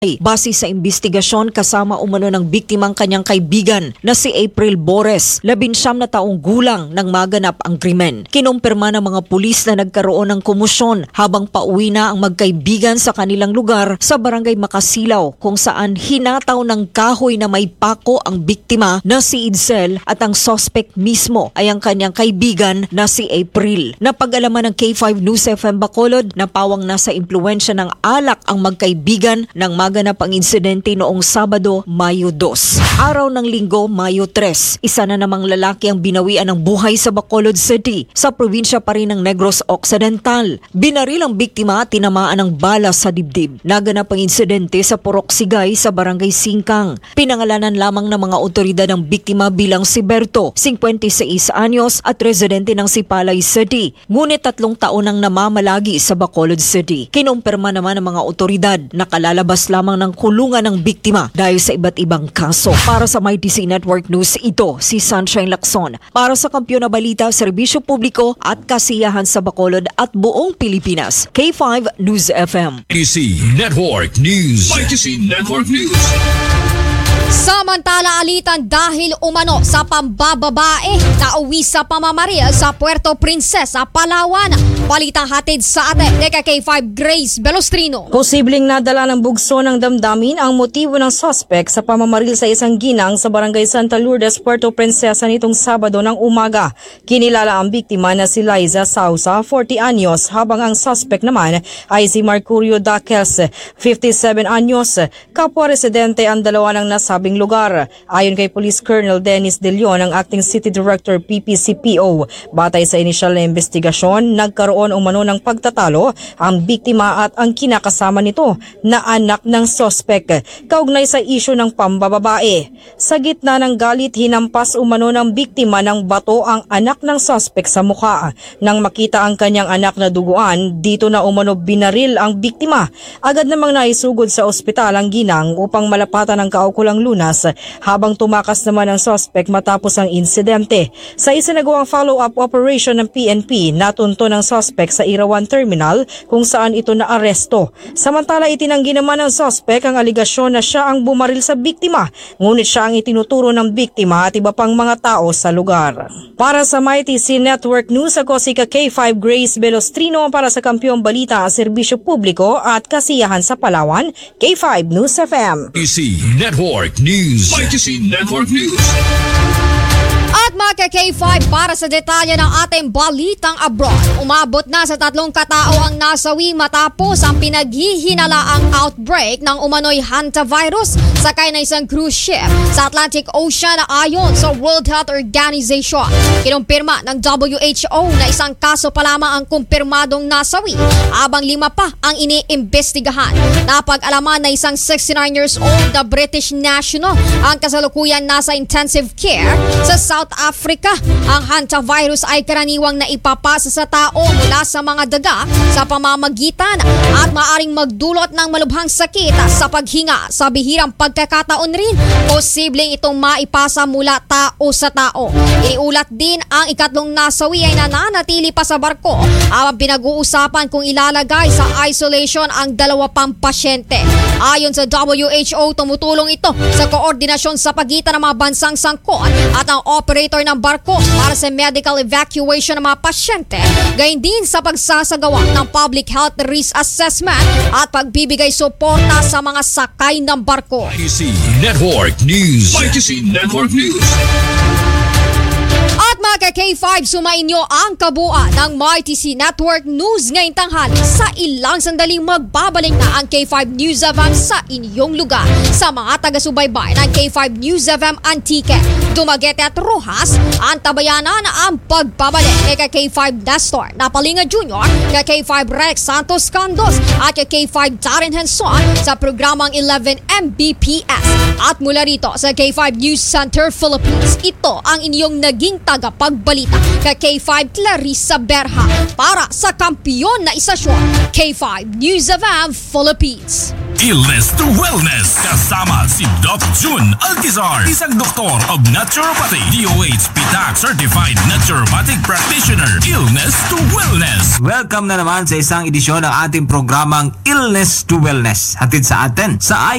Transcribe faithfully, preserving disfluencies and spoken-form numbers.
Base sa investigasyon, kasama umano ng biktimang kanyang kaibigan na si April Bores, labinsyam na taong gulang nang maganap ang krimen. Kinumpirma ng mga pulis na nagkaroon ng komosyon habang pauwi na ang magkaibigan sa kanilang lugar sa barangay Makasilaw, kung saan hinataw ng kahoy na may pako ang biktima na si Idsel at ang suspect mismo ay ang kanyang kaibigan na si April. Napag-alaman ng K five News F M Bacolod na pawang nasa impluwensya ng alak ang magkaibigan ng maganap ang insidente noong Sabado, Mayo dos. Araw ng Linggo, Mayo tres, isa na namang lalaki ang binawian ng buhay sa Bacolod City, sa probinsya pa rin ng Negros Occidental. Binaril ang biktima at tinamaan ng bala sa dibdib. Naganap ang insidente sa Purok Sigay sa Barangay Singkang. Pinangalanan lamang ng mga otoridad ang biktima bilang si Berto, fifty-six anyos at residente ng Sipalay City. Ngunit tatlong taon ang namamalagi sa Bacolod City. Kinumpirma naman ng mga otoridad na kalalabas lamang ng kulungan ng biktima dahil sa iba't ibang kaso. Para sa M Y T C Network News, ito si Sunshine Lacson. Para sa Kampiyon na Balita, Serbisyo Publiko at Kasiyahan sa Bacolod at buong Pilipinas, K five News F M. M Y T C Network News. M Y T C Network News. Samantala, alitan dahil umano sa pambababae na uwi sa pamamaril sa Puerto Princesa, Palawan. Balitang hatid sa atin ni K five Grace Belostrino. Posibleng nadala ng bugso ng damdamin ang motibo ng suspect sa pamamaril sa isang ginang sa Barangay Santa Lourdes, Puerto Princesa nitong Sabado ng umaga. Kinilala ang biktima na si Liza Sausa, forty anyos, habang ang suspect naman ay si Mercurio Daquels, fifty-seven anyos. Kapwa residente ang dalawa ng nasabing lugar. Ayon kay Police Colonel Dennis De Leon, ang Acting City Director P P C P O, batay sa inisyal na investigasyon, nagkaroon umano ng pagtatalo ang biktima at ang kinakasama nito na anak ng suspect kaugnay sa isyu ng pambababae. Sa gitna ng galit, hinampas umano ng biktima ng bato ang anak ng suspect sa mukha. Nang makita ang kanyang anak na duguan, dito na umano binaril ang biktima. Agad namang naisugod sa ospital ang ginang upang malapatan ang kaukulang lunas, habang tumakas naman ang suspect matapos ang insidente. Sa isinagawang follow-up operation ng P N P, natunto ng suspect sa Irawan Terminal kung saan ito naaresto. Samantala, itinanggi naman ng suspect ang aligasyon na siya ang bumaril sa biktima, ngunit siya ang itinuturo ng biktima at iba pang mga tao sa lugar. Para sa M Y T C Network News, ako si K five Grace Belostrino para sa Kampiyon Balita, Serbisyo Publiko at Kasiyahan sa Palawan, K five News F M. M Y T C Network News. M Y T C Network News. At mga K five, para sa detalye ng ating balitang abroad, umabot na sa tatlong katao ang nasawi matapos ang pinaghihinalaang outbreak ng umano'y hantavirus sakay na isang cruise ship sa Atlantic Ocean ayon sa World Health Organization. Kinumpirma ng W H O na isang kaso pa lamang ang kumpirmadong nasawi habang lima pa ang iniimbestigahan. Napag-alaman na isang sixty-nine years old na British national ang kasalukuyan nasa intensive care sa South Africa. Ang hantavirus ay karaniwang naipapasa sa tao mula sa mga daga sa pamamagitan at maaring magdulot ng malubhang sakit sa paghinga. Sa bihirang pagkakataon rin, posibleng itong maipasa mula tao sa tao. Iniulat din ang ikatlong nasawi ay nananatili pa sa barko habang pinag-uusapan kung ilalagay sa isolation ang dalawa pang pasyente. Ayon sa W H O, tumutulong ito sa koordinasyon sa pagitan ng mga bansang sangkot at ang operator ng barko para sa medical evacuation ng mga pasyente, gayon din sa pagsasagawa ng public health risk assessment at pagbibigay suporta sa mga sakay ng barko. M Y T C Network News. M Y T C Network News. At mga K five, sumainyo ang kabuuan ng M Y T C Network News ngayong tanghali. Sa ilang sandaling magbabalik na ang K five News F M sa inyong lugar. Sa mga taga-subaybay ng K five News F M Antique, Dumaguete at Rojas, antabayanan ang pagbabalik kay K five Nestor Napalinga Junior, kay K five Rex Santos Candos at kay K five Darren Henson sa programang eleven M B P S. At mula rito sa K five News Center Philippines, ito ang inyong naging tagapagbalita. Kay K five Clarissa Berha para sa kampiyon na isasyon, K five News of A M Philippines. Illness to Wellness kasama si Doc June Alcazar, isang doktor of naturopathy, D O H P T A C certified naturopathic practitioner. Illness to Wellness. Welcome na naman sa isang edisyon ng ating programang Illness to Wellness. Hatid sa atin sa